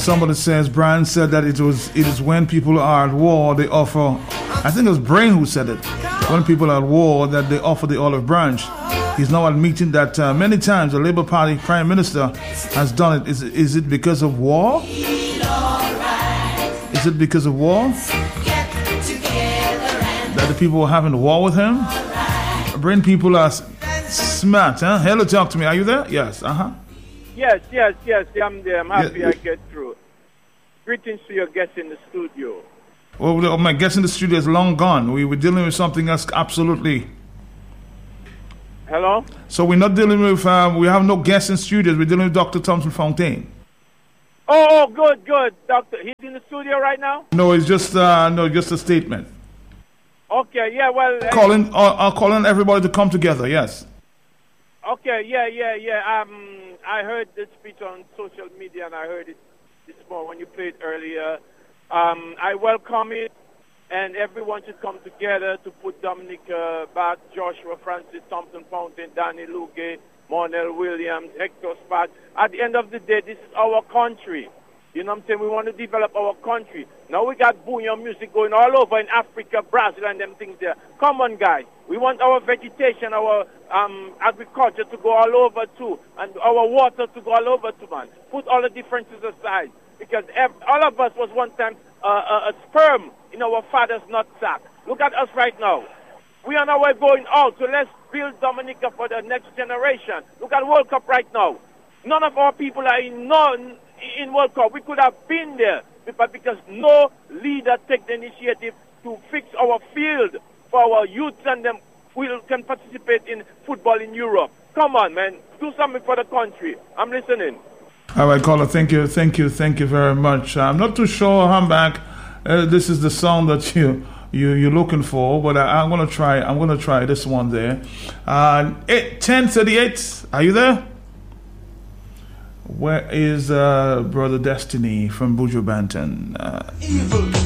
somebody says, Brian said that it is when people are at war, they offer, I think it was Brain who said it, when people are at war, that they offer the olive branch. He's now admitting that many times the Labour Party Prime Minister has done it. Is it because of war? Is it because of war? That the people are having a war with him? Brain people are smart, huh? Hello, talk to me. Are you there? Yes, Yes, I'm there. I'm happy I get through. Greetings to your guests in the studio. Well, my guest in the studio is long gone. We were dealing with something else absolutely. Hello? So we're not dealing with, we have no guests in studios. We're dealing with Dr. Thompson Fontaine. Oh, good. Doctor, he's in the studio right now? No, it's just, just a statement. Okay, yeah, well... I'll call on everybody to come together, yes. Okay, yeah. I heard the speech on social media, and I heard it this morning when you played earlier. I welcome it, and everyone should come together to put Dominic back, Joshua Francis, Thompson Fountain, Danny Luge, Monel Williams, Hector Spat. At the end of the day, this is our country. You know what I'm saying? We want to develop our country. Now we got bouillon music going all over in Africa, Brazil, and them things there. Come on, guys. We want our vegetation, our agriculture to go all over too, and our water to go all over too, man. Put all the differences aside, because all of us was one time a sperm in our father's nutsack. Look at us right now. We are on our way going out, so let's build Dominica for the next generation. Look at World Cup right now. None of our people are in World Cup. We could have been there, but because no leader take the initiative to fix our field for our youth and them can participate in football in Europe. Come on, man. Do something for the country. I'm listening. All right, caller. Thank you very much. I'm not too sure, Hamback. This is the song that you're looking for, but I'm gonna try this one there. 10:38. Are you there? Where is Brother Destiny from Buju Banton? Evil.